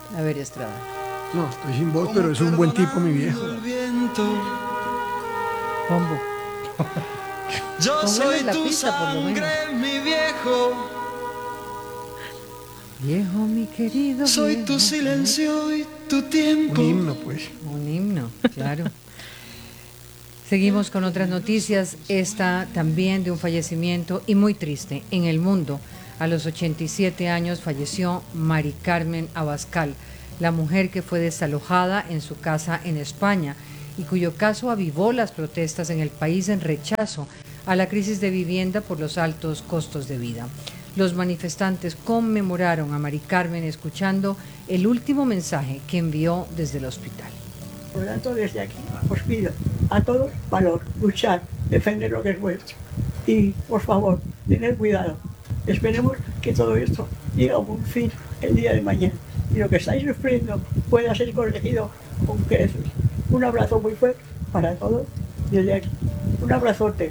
A ver, Estrada. No, estoy sin voz, pero es un buen tipo, mi viejo. Pombo. Yo soy la tu pista, por lo menos. sangre, mi viejo. Viejo, mi querido Soy viejo. tu silencio y tu tiempo. Un himno, pues. Un himno, claro. Seguimos con otras noticias. Esta también de un fallecimiento y muy triste en el mundo. A los 87 años falleció Mari Carmen Abascal, la mujer que fue desalojada en su casa en España y cuyo caso avivó las protestas en el país en rechazo a la crisis de vivienda por los altos costos de vida. Los manifestantes conmemoraron a Mari Carmen escuchando el último mensaje que envió desde el hospital. Por lo tanto, desde aquí os pido a todos valor, luchar, defender lo que es vuestro. Y, por favor, tened cuidado. Esperemos que todo esto llegue a un fin el día de mañana. Y lo que estáis sufriendo pueda ser corregido con creces. Un abrazo muy fuerte para todos desde aquí. Un abrazote.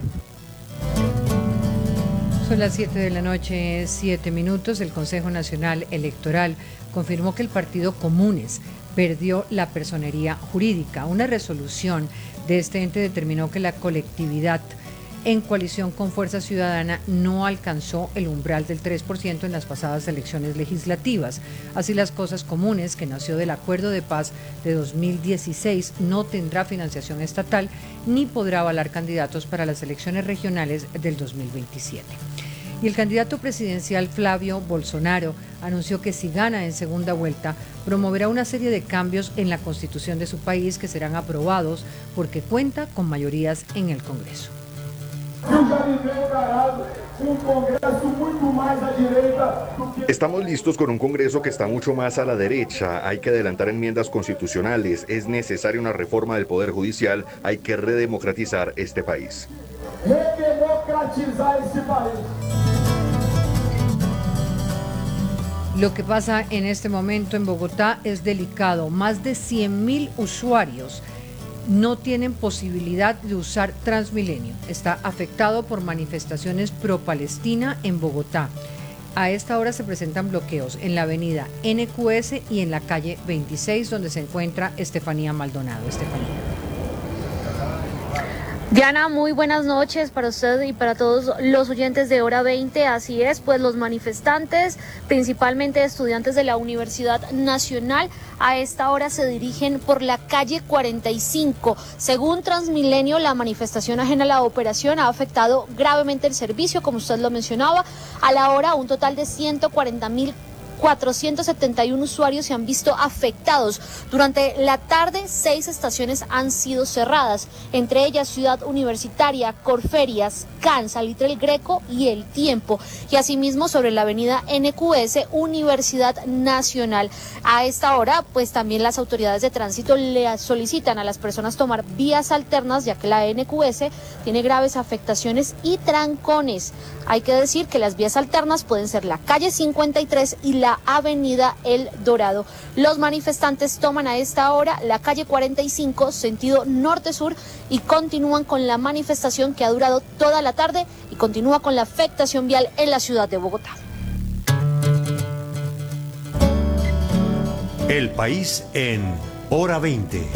Son las 7 de la noche, 7 minutos. El Consejo Nacional Electoral confirmó que el partido Comunes perdió la personería jurídica. Una resolución de este ente determinó que la colectividad en coalición con Fuerza Ciudadana no alcanzó el umbral del 3% en las pasadas elecciones legislativas. Así las cosas, Comunes, que nació del Acuerdo de Paz de 2016, no tendrá financiación estatal ni podrá avalar candidatos para las elecciones regionales del 2027. Y el candidato presidencial Flavio Bolsonaro anunció que si gana en segunda vuelta, promoverá una serie de cambios en la constitución de su país que serán aprobados porque cuenta con mayorías en el Congreso. Estamos listos con un Congreso que está mucho más a la derecha. Hay que adelantar enmiendas constitucionales. Es necesaria una reforma del Poder Judicial. Hay que redemocratizar este país. Lo que pasa en este momento en Bogotá es delicado. Más de 100.000 usuarios no tienen posibilidad de usar Transmilenio. Está afectado por manifestaciones pro-Palestina en Bogotá. A esta hora se presentan bloqueos en la avenida NQS y en la calle 26, donde se encuentra Estefanía Maldonado. Estefanía. Diana, muy buenas noches para usted y para todos los oyentes de Hora 20. Así es, pues los manifestantes, principalmente estudiantes de la Universidad Nacional, a esta hora se dirigen por la calle 45. Según Transmilenio, la manifestación ajena a la operación ha afectado gravemente el servicio, como usted lo mencionaba. A la hora, un total de 140.471 usuarios se han visto afectados. Durante la tarde, 6 estaciones han sido cerradas, entre ellas Ciudad Universitaria, Corferias, CAN, Salitre el Greco y El Tiempo. Y asimismo sobre la avenida NQS, Universidad Nacional. A esta hora, pues también las autoridades de tránsito le solicitan a las personas tomar vías alternas, ya que la NQS tiene graves afectaciones y trancones. Hay que decir que las vías alternas pueden ser la calle 53 y la avenida El Dorado. Los manifestantes toman a esta hora la calle 45, sentido norte-sur, y continúan con la manifestación que ha durado toda la tarde y continúa con la afectación vial en la ciudad de Bogotá. El país en Hora 20.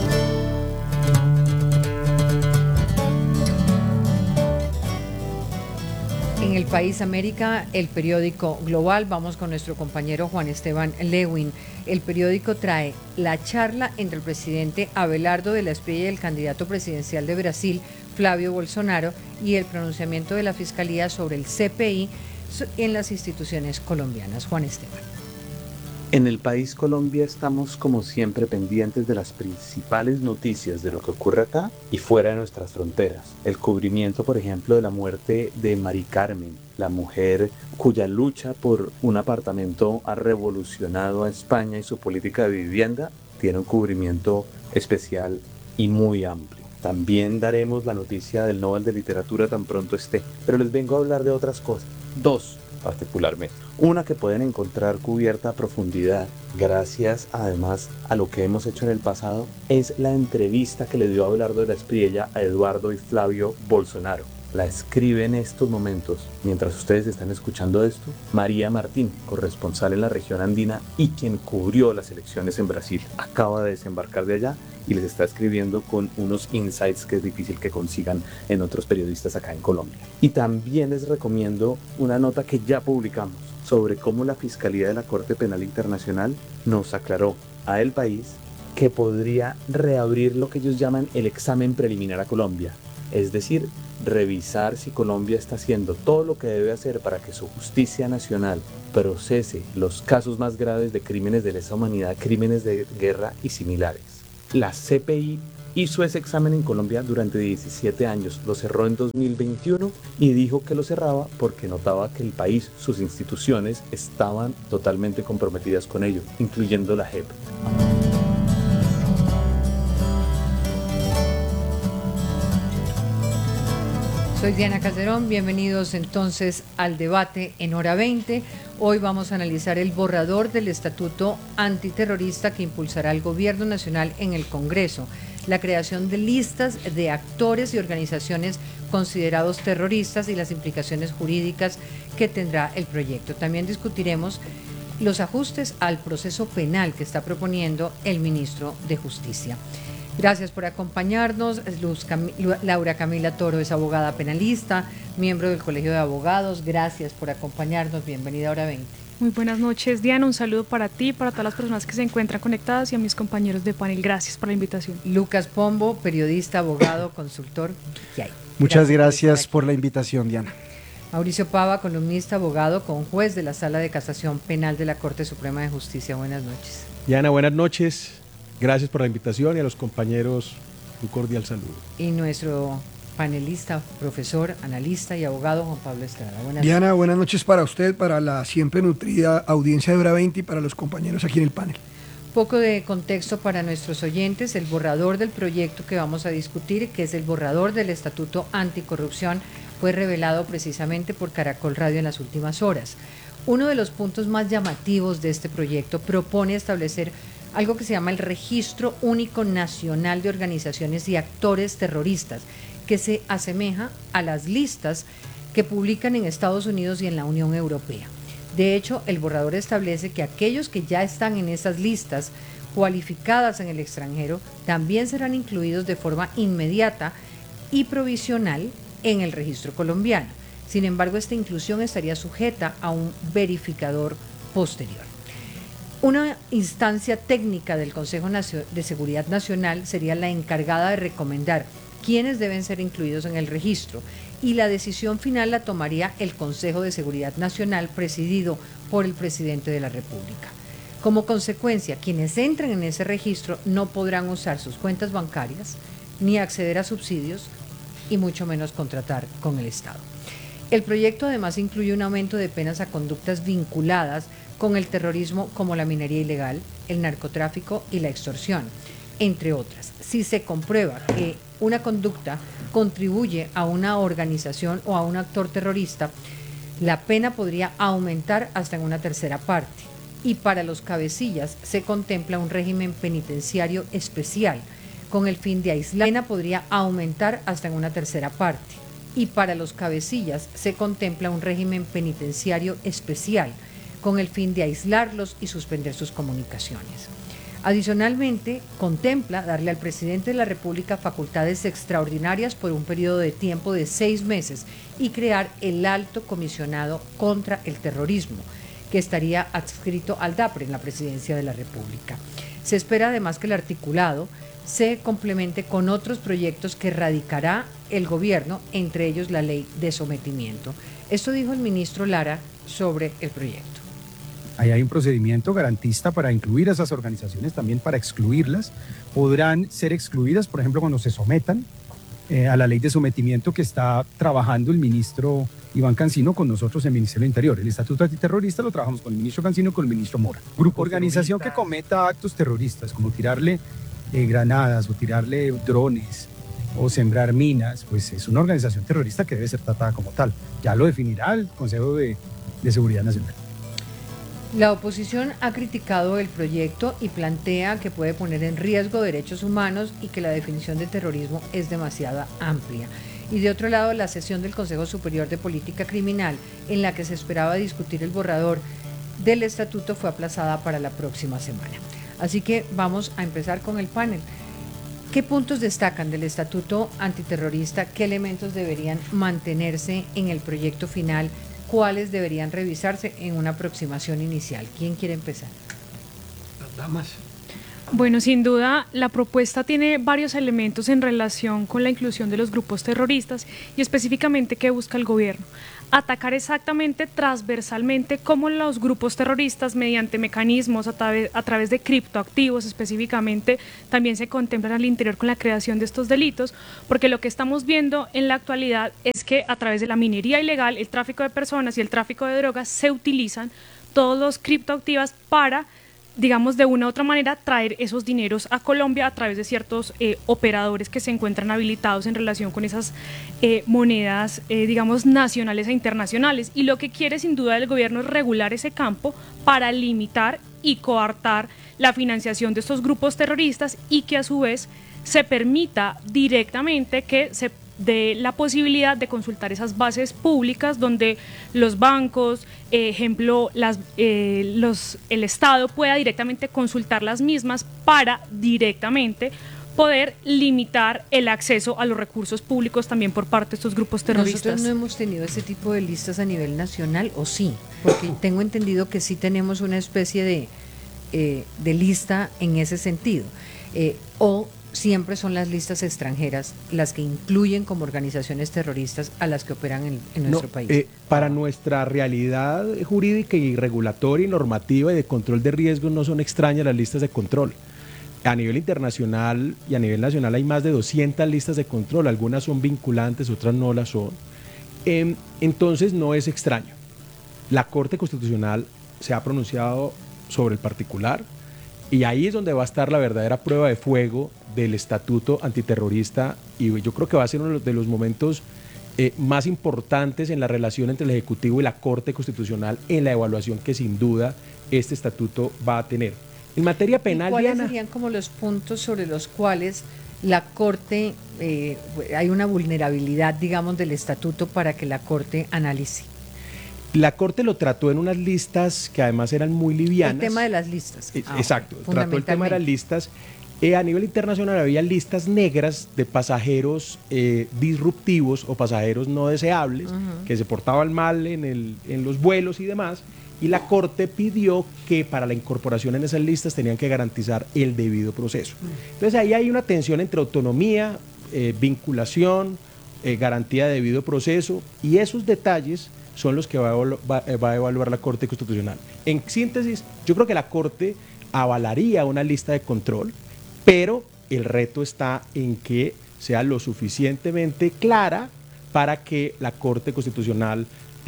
En el País América, el periódico Global, vamos con nuestro compañero Juan Esteban Lewin. El periódico trae la charla entre el presidente Abelardo de la Espriella y el candidato presidencial de Brasil, Flavio Bolsonaro, y el pronunciamiento de la Fiscalía sobre el CPI en las instituciones colombianas. Juan Esteban. En el país Colombia estamos como siempre pendientes de las principales noticias de lo que ocurre acá y fuera de nuestras fronteras. El cubrimiento, por ejemplo, de la muerte de Mari Carmen, la mujer cuya lucha por un apartamento ha revolucionado a España y su política de vivienda, tiene un cubrimiento especial y muy amplio. También daremos la noticia del Nobel de Literatura tan pronto esté, pero les vengo a hablar de otras cosas. 2 particularmente. Una que pueden encontrar cubierta a profundidad, gracias además a lo que hemos hecho en el pasado, es la entrevista que le dio Abelardo de la Espriella a Eduardo y Flavio Bolsonaro. la escribe en estos momentos, mientras ustedes están escuchando esto, María Martín, corresponsal en la región andina y quien cubrió las elecciones en Brasil. Acaba de desembarcar de allá y les está escribiendo con unos insights que es difícil que consigan en otros periodistas acá en Colombia. Y también les recomiendo una nota que ya publicamos sobre cómo la Fiscalía de la Corte Penal Internacional nos aclaró a El País que podría reabrir lo que ellos llaman el examen preliminar a Colombia, es decir, revisar si Colombia está haciendo todo lo que debe hacer para que su justicia nacional procese los casos más graves de crímenes de lesa humanidad, crímenes de guerra y similares. La CPI hizo ese examen en Colombia durante 17 años, lo cerró en 2021 y dijo que lo cerraba porque notaba que el país, sus instituciones, estaban totalmente comprometidas con ello, incluyendo la JEP. Soy Diana Calderón, bienvenidos entonces al debate en Hora 20. Hoy vamos a analizar el borrador del Estatuto Antiterrorista que impulsará el Gobierno Nacional en el Congreso, la creación de listas de actores y organizaciones considerados terroristas y las implicaciones jurídicas que tendrá el proyecto. También discutiremos los ajustes al proceso penal que está proponiendo el ministro de Justicia. Gracias por acompañarnos. Laura Camila Toro es abogada penalista, miembro del Colegio de Abogados. Gracias por acompañarnos. Bienvenida a Hora 20. Muy buenas noches, Diana. Un saludo para ti, para todas las personas que se encuentran conectadas y a mis compañeros de panel. Gracias por la invitación. Lucas Pombo, periodista, abogado, consultor. ¿Qué hay? Muchas gracias por la invitación, Diana. Mauricio Pava, columnista, abogado, juez de la Sala de Casación Penal de la Corte Suprema de Justicia. Buenas noches. Diana, buenas noches. Gracias por la invitación y a los compañeros un cordial saludo. Y nuestro panelista, profesor, analista y abogado Juan Pablo Estrada. Buenas Diana, noches. buenas noches para usted, para la siempre nutrida audiencia de Hora 20 y para los compañeros aquí en el panel. Poco de contexto para nuestros oyentes. El borrador del proyecto que vamos a discutir, que es el borrador del Estatuto Anticorrupción, fue revelado precisamente por Caracol Radio en las últimas horas. Uno de los puntos más llamativos de este proyecto propone establecer algo que se llama el Registro Único Nacional de Organizaciones y Actores Terroristas, que se asemeja a las listas que publican en Estados Unidos y en la Unión Europea. De hecho, el borrador establece que aquellos que ya están en esas listas cualificadas en el extranjero también serán incluidos de forma inmediata y provisional en el registro colombiano. Sin embargo, esta inclusión estaría sujeta a un verificador posterior. Una instancia técnica del Consejo de Seguridad Nacional sería la encargada de recomendar quiénes deben ser incluidos en el registro y la decisión final la tomaría el Consejo de Seguridad Nacional presidido por el presidente de la República. Como consecuencia, quienes entren en ese registro no podrán usar sus cuentas bancarias ni acceder a subsidios y mucho menos contratar con el Estado. El proyecto además incluye un aumento de penas a conductas vinculadas con el terrorismo como la minería ilegal, el narcotráfico y la extorsión, entre otras. Si se comprueba que una conducta contribuye a una organización o a un actor terrorista, la pena podría aumentar hasta en una tercera parte. Y para los cabecillas se contempla un régimen penitenciario especial con el fin de aislar. La pena podría aumentar hasta en una tercera parte. Y para los cabecillas se contempla un régimen penitenciario especial con el fin de aislarlos y suspender sus comunicaciones. Adicionalmente, contempla darle al presidente de la República facultades extraordinarias por un periodo de tiempo de 6 meses y crear el Alto Comisionado contra el Terrorismo, que estaría adscrito al DAPRE en la Presidencia de la República. Se espera además que el articulado se complemente con otros proyectos que radicará el gobierno, entre ellos la ley de sometimiento. Esto dijo el ministro Lara sobre el proyecto. Ahí hay un procedimiento garantista para incluir a esas organizaciones, también para excluirlas. Podrán ser excluidas, por ejemplo, cuando se sometan a la ley de sometimiento que está trabajando el ministro Iván Cancino con nosotros en el Ministerio del Interior. El Estatuto Antiterrorista lo trabajamos con el ministro Cancino y con el ministro Mora. Grupo organización que cometa actos terroristas, como tirarle granadas o tirarle drones o sembrar minas, pues es una organización terrorista que debe ser tratada como tal. Ya lo definirá el Consejo de Seguridad Nacional. La oposición ha criticado el proyecto y plantea que puede poner en riesgo derechos humanos y que la definición de terrorismo es demasiado amplia. y de otro lado la sesión del Consejo Superior de Política Criminal, en la que se esperaba discutir el borrador del estatuto, fue aplazada para la próxima semana. Así que vamos a empezar con el panel. ¿Qué puntos destacan del estatuto antiterrorista? ¿Qué elementos deberían mantenerse en el proyecto final? ¿Cuáles deberían revisarse en una aproximación inicial? ¿Quién quiere empezar? Las damas. Bueno, sin duda, la propuesta tiene varios elementos en relación con la inclusión de los grupos terroristas y específicamente qué busca el gobierno. Atacar exactamente, transversalmente, cómo los grupos terroristas, mediante mecanismos a través de criptoactivos específicamente, también se contemplan al interior con la creación de estos delitos, porque lo que estamos viendo en la actualidad es que a través de la minería ilegal, el tráfico de personas y el tráfico de drogas se utilizan todos los criptoactivos para, digamos, de una u otra manera, traer esos dineros a Colombia a través de ciertos operadores que se encuentran habilitados en relación con esas monedas, digamos, nacionales e internacionales. Y lo que quiere sin duda el gobierno es regular ese campo para limitar y coartar la financiación de estos grupos terroristas y que a su vez se permita directamente que se de la posibilidad de consultar esas bases públicas donde los bancos, ejemplo, el Estado pueda directamente consultar las mismas para directamente poder limitar el acceso a los recursos públicos también por parte de estos grupos terroristas. Nosotros no hemos tenido ese tipo de listas a nivel nacional, ¿o sí? Porque tengo entendido que sí tenemos una especie de lista en ese sentido. O siempre son las listas extranjeras las que incluyen como organizaciones terroristas a las que operan en nuestro país. Para nuestra realidad jurídica y regulatoria y normativa y de control de riesgos no son extrañas las listas de control. A nivel internacional y a nivel nacional hay más de 200 listas de control, algunas son vinculantes, otras no las son. Entonces no es extraño. La Corte Constitucional se ha pronunciado sobre el particular y ahí es donde va a estar la verdadera prueba de fuego del estatuto antiterrorista, y yo creo que va a ser uno de los momentos más importantes en la relación entre el Ejecutivo y la Corte Constitucional en la evaluación que sin duda este estatuto va a tener. En materia penal, ¿cuáles serían como los puntos sobre los cuales la Corte, hay una vulnerabilidad, digamos, del estatuto para que la Corte analice? La Corte lo trató en unas listas que además eran muy livianas. El tema de las listas. Exacto, trató el tema de las listas. A nivel internacional había listas negras de pasajeros disruptivos o pasajeros no deseables, que se portaban mal en los vuelos y demás, y la Corte pidió que para la incorporación en esas listas tenían que garantizar el debido proceso. Entonces ahí hay una tensión entre autonomía, vinculación, garantía de debido proceso, y esos detalles son los que va a evaluar la Corte Constitucional. En síntesis, yo creo que la Corte avalaría una lista de control, pero el reto está en que sea lo suficientemente clara para que la Corte Constitucional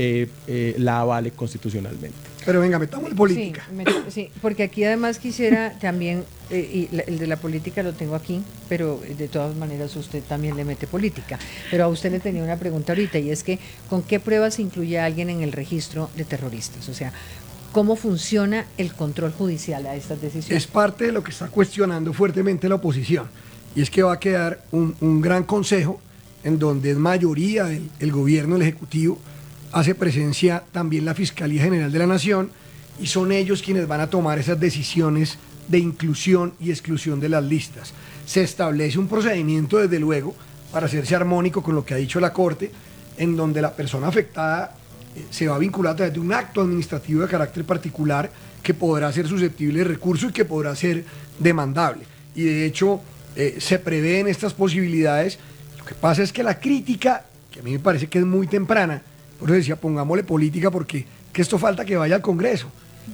la avale constitucionalmente. Pero venga, metamos en política. Sí, porque aquí además quisiera también, el de la política lo tengo aquí, pero de todas maneras usted también le mete política. Pero a usted le tenía una pregunta ahorita, y es que ¿con qué pruebas incluye a alguien en el registro de terroristas? O sea, ¿cómo funciona el control judicial a estas decisiones? Es parte de lo que está cuestionando fuertemente la oposición, y es que va a quedar un gran consejo en donde es mayoría el gobierno, el Ejecutivo, hace presencia también la Fiscalía General de la Nación, y son ellos quienes van a tomar esas decisiones de inclusión y exclusión de las listas. Se establece un procedimiento, desde luego, para hacerse armónico con lo que ha dicho la Corte, en donde la persona afectada se va a vincular a través de un acto administrativo de carácter particular que podrá ser susceptible de recurso y que podrá ser demandable. Y de hecho se prevén estas posibilidades. Lo que pasa es que la crítica, que a mí me parece que es muy temprana, por eso decía, pongámosle política, porque que esto falta que vaya al Congreso.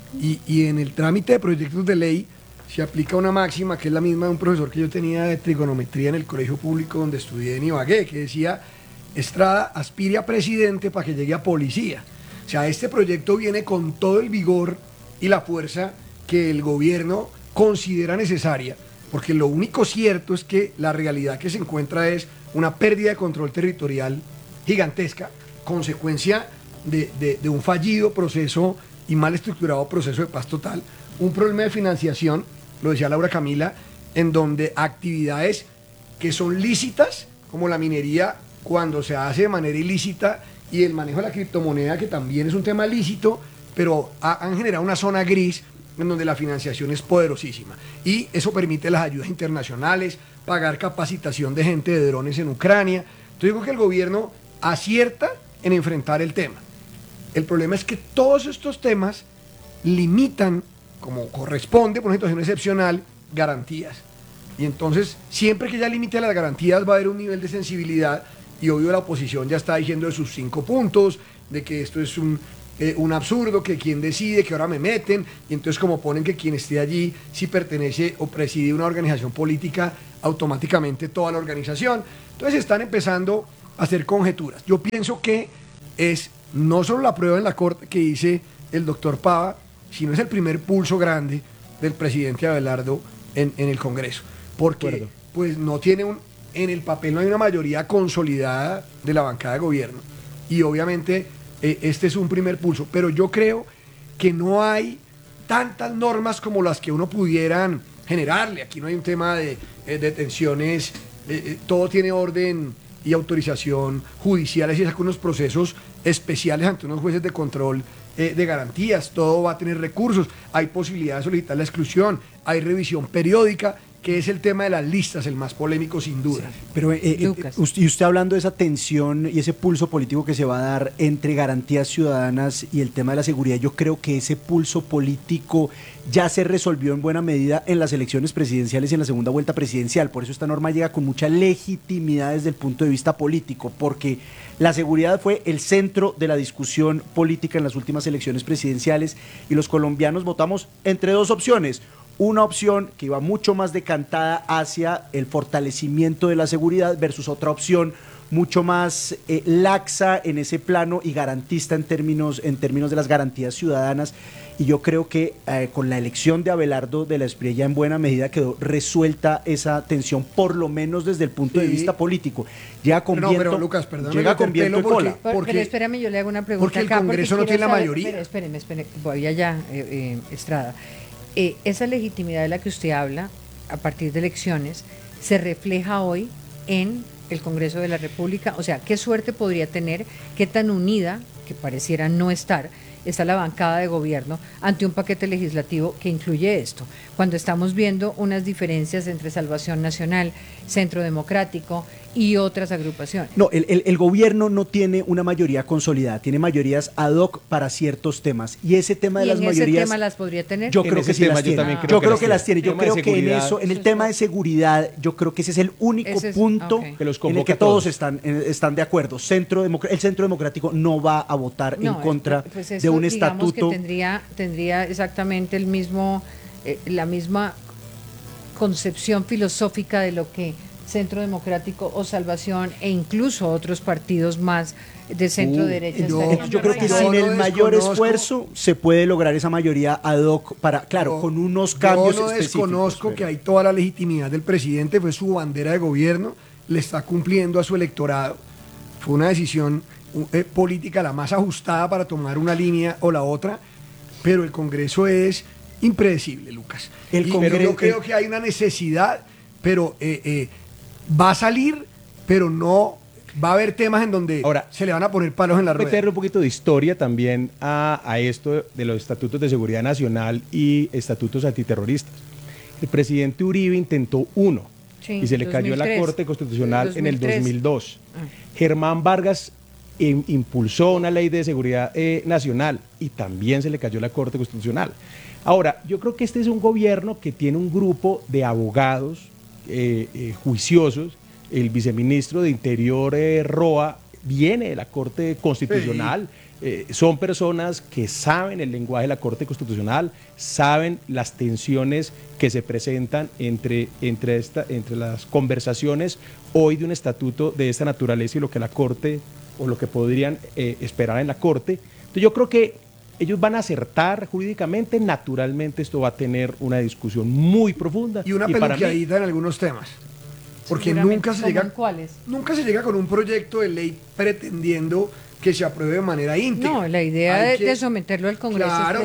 Y en el trámite de proyectos de ley se aplica una máxima que es la misma de un profesor que yo tenía de trigonometría en el colegio público donde estudié en Ibagué, que decía: Estrada, aspire a presidente para que llegue a policía. O sea, este proyecto viene con todo el vigor y la fuerza que el gobierno considera necesaria, porque lo único cierto es que la realidad que se encuentra es una pérdida de control territorial gigantesca, consecuencia de un fallido proceso y mal estructurado proceso de paz total, un problema de financiación, lo decía Laura Camila, en donde actividades que son lícitas, como la minería, cuando se hace de manera ilícita, y el manejo de la criptomoneda, que también es un tema lícito, pero han generado una zona gris en donde la financiación es poderosísima. Y eso permite las ayudas internacionales, pagar capacitación de gente de drones en Ucrania. Entonces digo que el gobierno acierta en enfrentar el tema. El problema es que todos estos temas limitan, como corresponde por una situación excepcional, garantías. Y entonces, siempre que ya limite las garantías, va a haber un nivel de sensibilidad, y obvio la oposición ya está diciendo de sus 5 puntos, de que esto es un absurdo, que quién decide, que ahora me meten, y entonces como ponen que quien esté allí, si pertenece o preside una organización política, automáticamente toda la organización. Entonces están empezando a hacer conjeturas. Yo pienso que es no solo la prueba en la Corte que dice el doctor Pava, sino es el primer pulso grande del presidente Abelardo en el Congreso, porque pues no tiene en el papel no hay una mayoría consolidada de la bancada de gobierno, y obviamente este es un primer pulso, pero yo creo que no hay tantas normas como las que uno pudieran generarle. Aquí no hay un tema de detenciones, todo tiene orden y autorización judiciales, y es unos procesos especiales ante unos jueces de control de garantías, todo va a tener recursos, hay posibilidad de solicitar la exclusión, hay revisión periódica, que es el tema de las listas, el más polémico sin duda. Sí. Pero y usted hablando de esa tensión y ese pulso político que se va a dar entre garantías ciudadanas y el tema de la seguridad, yo creo que ese pulso político ya se resolvió en buena medida en las elecciones presidenciales y en la segunda vuelta presidencial. Por eso esta norma llega con mucha legitimidad desde el punto de vista político, porque la seguridad fue el centro de la discusión política en las últimas elecciones presidenciales, y los colombianos votamos entre 2 opciones. Una opción que iba mucho más decantada hacia el fortalecimiento de la seguridad versus otra opción mucho más laxa en ese plano y garantista en términos de las garantías ciudadanas. Y yo creo que con la elección de Abelardo de la Espriella en buena medida quedó resuelta esa tensión, por lo menos desde el punto de vista político. Llega con viento, pero Lucas, perdón, llega con viento y cola. Pero espérame, yo le hago una pregunta porque acá. El Congreso no tiene la mayoría. Espéreme, voy allá, Estrada. Esa legitimidad de la que usted habla, a partir de elecciones, se refleja hoy en el Congreso de la República. O sea, ¿qué suerte podría tener, qué tan unida, que pareciera no estar, está la bancada de gobierno ante un paquete legislativo que incluye esto? Cuando estamos viendo unas diferencias entre Salvación Nacional, Centro Democrático y otras agrupaciones. No, el gobierno no tiene una mayoría consolidada, tiene mayorías ad hoc para ciertos temas, y ese tema de las mayorías... ¿Y ese tema las podría tener? Yo creo que sí las tiene. Yo creo que las tiene. Yo creo que en el tema de seguridad, yo creo que ese es el único punto en el que todos están de acuerdo. El Centro Democrático no va a votar en contra de un estatuto. Que tendría exactamente el mismo, la misma concepción filosófica de lo que Centro Democrático o Salvación e incluso otros partidos más de centro derecha. Yo creo que sin el mayor esfuerzo se puede lograr esa mayoría ad hoc para, con unos cambios específicos. Yo no desconozco que hay toda la legitimidad del presidente, fue su bandera de gobierno, le está cumpliendo a su electorado. Fue una decisión política la más ajustada para tomar una línea o la otra, pero el Congreso es impredecible, Lucas. Yo creo que hay una necesidad, pero va a salir, pero no va a haber temas en donde ahora se le van a poner palos en la rueda. Meterle un poquito de historia también a esto de los estatutos de seguridad nacional y estatutos antiterroristas. El presidente Uribe intentó uno y se le cayó a la Corte Constitucional en el 2002. Germán Vargas impulsó una ley de seguridad nacional y también se le cayó a la Corte Constitucional. Ahora, yo creo que este es un gobierno que tiene un grupo de abogados juiciosos. El viceministro de Interior, Roa, viene de la Corte Constitucional. Son personas que saben el lenguaje de la Corte Constitucional, saben las tensiones que se presentan entre las conversaciones hoy de un estatuto de esta naturaleza y lo que la Corte o lo que podrían esperar en la Corte. Entonces yo creo que ellos van a acertar jurídicamente. Naturalmente esto va a tener una discusión muy profunda. Y una peluqueadita en algunos temas. Porque nunca se llega con un proyecto de ley pretendiendo que se apruebe de manera íntegra. No, la idea de someterlo al Congreso. Claro,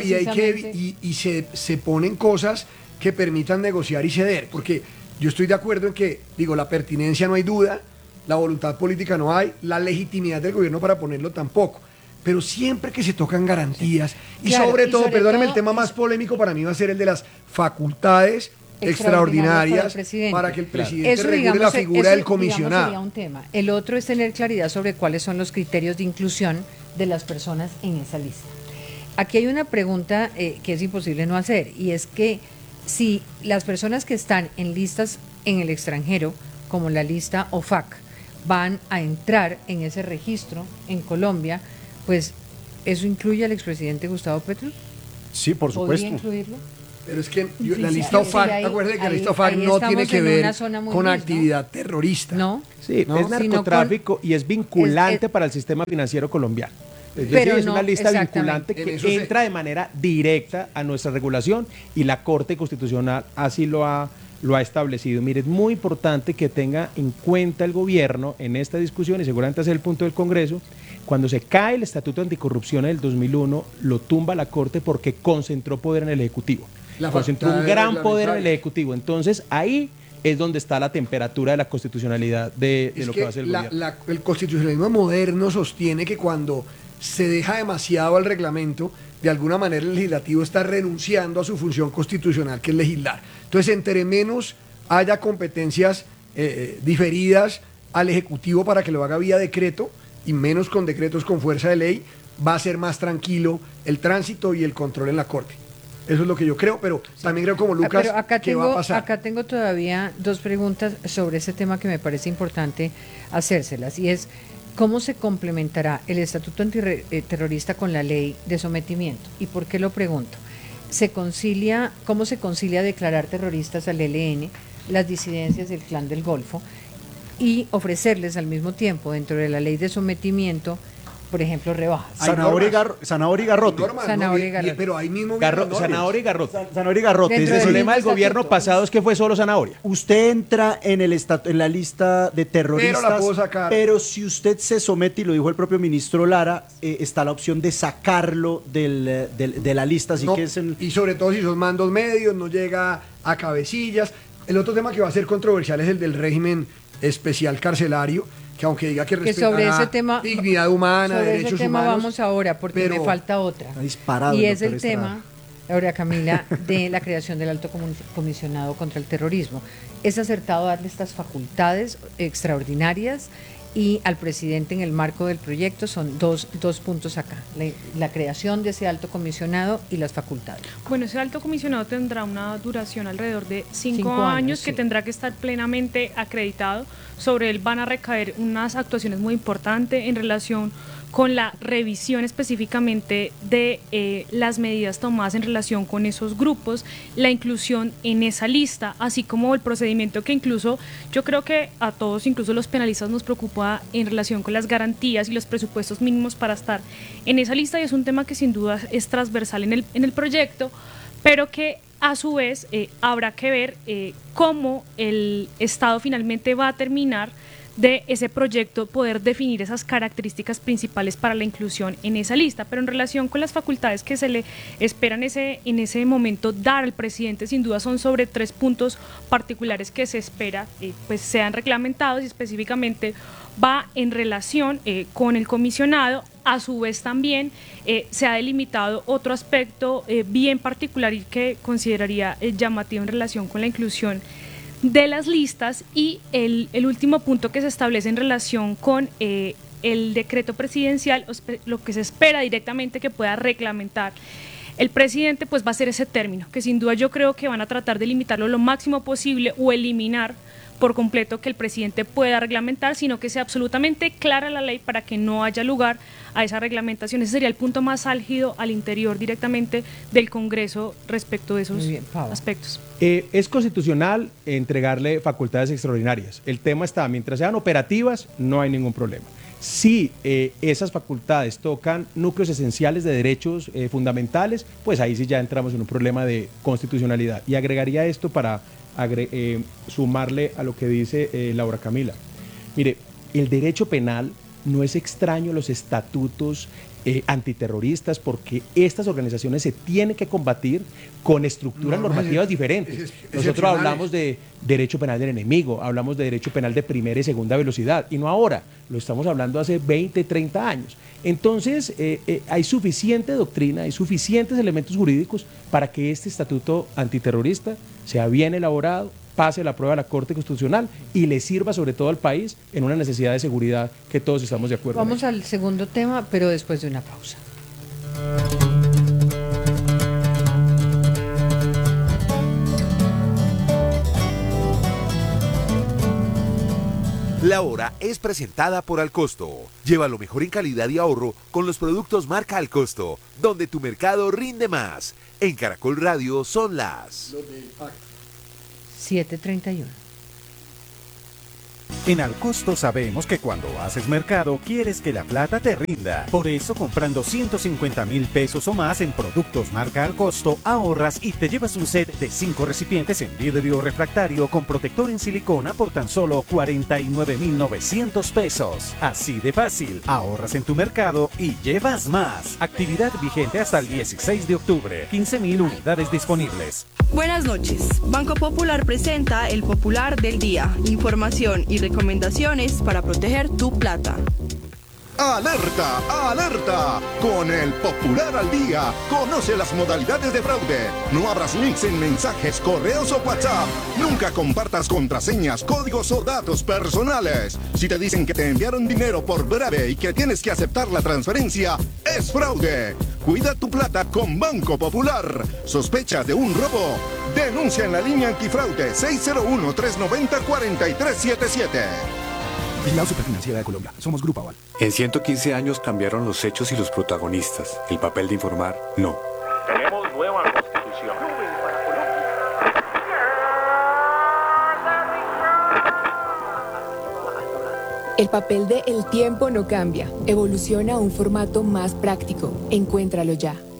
y se ponen cosas que permitan negociar y ceder. Porque yo estoy de acuerdo en que, la pertinencia no hay duda, la voluntad política no hay, la legitimidad del gobierno para ponerlo tampoco. Pero siempre que se tocan garantías, y claro, sobre todo, perdónenme, todo, el tema más polémico para mí va a ser el de las facultades extraordinarias para que el presidente eso, regule digamos, la figura eso, del comisionado. Sería un tema. El otro es tener claridad sobre cuáles son los criterios de inclusión de las personas en esa lista. Aquí hay una pregunta que es imposible no hacer, y es que si las personas que están en listas en el extranjero, como la lista OFAC, van a entrar en ese registro en Colombia, pues ¿eso incluye al expresidente Gustavo Petro? Sí, por supuesto. ¿Podría incluirlo? Pero es que la lista OFAC, acuérdense que la lista OFAC no tiene que ver con actividad terrorista. No. Sí, ¿no? es narcotráfico y es vinculante para el sistema financiero colombiano. Es decir, es una lista vinculante que entra de manera directa a nuestra regulación y la Corte Constitucional así lo ha establecido. Mire, es muy importante que tenga en cuenta el gobierno en esta discusión, y seguramente ese es el punto del Congreso. Cuando se cae el Estatuto Anticorrupción en el 2001, lo tumba la Corte porque concentró poder en el Ejecutivo. Concentró un gran poder en el Ejecutivo. Entonces, ahí es donde está la temperatura de la constitucionalidad de lo que va a hacer el gobierno. El constitucionalismo moderno sostiene que cuando se deja demasiado al reglamento, de alguna manera el legislativo está renunciando a su función constitucional, que es legislar. Entonces, entre menos haya competencias diferidas al Ejecutivo para que lo haga vía decreto, y menos con decretos con fuerza de ley, va a ser más tranquilo el tránsito y el control en la Corte. Eso es lo que yo creo, pero también creo como Lucas que va a pasar. Acá tengo todavía dos preguntas sobre ese tema que me parece importante hacérselas, y es ¿cómo se complementará el Estatuto Antiterrorista con la ley de sometimiento? ¿Y por qué lo pregunto? ¿Cómo se concilia declarar terroristas al ELN, las disidencias del Clan del Golfo, y ofrecerles al mismo tiempo dentro de la ley de sometimiento, por ejemplo, rebajas? Zanahoria y garrote. Pero ahí mismo Zanahoria y garrote. Zanahoria y garrote. El problema del gobierno pasado es que fue solo zanahoria. Usted entra en la lista de terroristas, pero la puedo sacar. Pero si usted se somete, y lo dijo el propio ministro Lara, está la opción de sacarlo de la lista. Así que y sobre todo si son mandos medios, no llega a cabecillas. El otro tema que va a ser controversial es el del régimen especial carcelario, que aunque diga que respetará dignidad humana, derechos ese tema humanos, vamos ahora, porque me falta otra. Y es el tema, Laura Camila, de la creación del Alto Comisionado contra el Terrorismo. ¿Es acertado darle estas facultades extraordinarias? Y al presidente, en el marco del proyecto, son dos puntos acá: la creación de ese alto comisionado y las facultades. Bueno, ese alto comisionado tendrá una duración alrededor de 5 años, que tendrá que estar plenamente acreditado. Sobre él van a recaer unas actuaciones muy importantes en relación con la revisión específicamente de las medidas tomadas en relación con esos grupos, la inclusión en esa lista, así como el procedimiento que incluso yo creo que a todos, incluso los penalistas, nos preocupa en relación con las garantías y los presupuestos mínimos para estar en esa lista, y es un tema que sin duda es transversal en el proyecto, pero que a su vez habrá que ver cómo el Estado finalmente va a terminar de ese proyecto, poder definir esas características principales para la inclusión en esa lista. Pero en relación con las facultades que se le esperan en ese momento dar al presidente, sin duda son sobre 3 puntos particulares que se espera pues sean reglamentados, y específicamente va en relación con el comisionado. A su vez también se ha delimitado otro aspecto bien particular y que consideraría llamativo en relación con la inclusión de las listas, y el último punto que se establece en relación con el decreto presidencial, lo que se espera directamente que pueda reglamentar el presidente, pues va a ser ese término, que sin duda yo creo que van a tratar de limitarlo lo máximo posible o eliminar por completo que el presidente pueda reglamentar, sino que sea absolutamente clara la ley para que no haya lugar a esa reglamentación. Ese sería el punto más álgido al interior directamente del Congreso respecto de esos aspectos. Es constitucional entregarle facultades extraordinarias. El tema está, mientras sean operativas, no hay ningún problema. Si esas facultades tocan núcleos esenciales de derechos fundamentales, pues ahí sí ya entramos en un problema de constitucionalidad. Y agregaría esto para sumarle a lo que dice Laura Camila. Mire, el derecho penal no es extraño a los estatutos antiterroristas, porque estas organizaciones se tienen que combatir con estructuras normativas diferentes. Nosotros hablamos de derecho penal del enemigo, hablamos de derecho penal de primera y segunda velocidad, y no ahora, lo estamos hablando hace 20, 30 años. Entonces, hay suficiente doctrina, hay suficientes elementos jurídicos para que este estatuto antiterrorista sea bien elaborado, pase la prueba de la Corte Constitucional y le sirva sobre todo al país en una necesidad de seguridad que todos estamos de acuerdo. Vamos al segundo tema, pero después de una pausa. La Hora es presentada por Alcosto. Lleva lo mejor en calidad y ahorro con los productos marca Alcosto, donde tu mercado rinde más. En Caracol Radio son las 7:31. En Alcosto sabemos que cuando haces mercado quieres que la plata te rinda. Por eso, comprando 150.000 pesos o más en productos marca Alcosto, ahorras y te llevas un set de 5 recipientes en vidrio refractario con protector en silicona por tan solo 49.900 pesos. Así de fácil, ahorras en tu mercado y llevas más. Actividad vigente hasta el 16 de octubre. 15.000 unidades disponibles. Buenas noches. Banco Popular presenta el Popular del Día. Información y recomendaciones para proteger tu plata. ¡Alerta! ¡Alerta! Con el Popular al Día, conoce las modalidades de fraude. No abras links en mensajes, correos o WhatsApp. Nunca compartas contraseñas, códigos o datos personales. Si te dicen que te enviaron dinero por breve y que tienes que aceptar la transferencia, es fraude. Cuida tu plata con Banco Popular. ¿Sospechas de un robo? Denuncia en la línea antifraude 601-390-4377. Vigilado Superfinanciera de Colombia. Somos Grupo Aval. En 115 años cambiaron los hechos y los protagonistas. El papel de informar, no. Tenemos nueva constitución. El papel de El Tiempo no cambia. Evoluciona a un formato más práctico. Encuéntralo ya.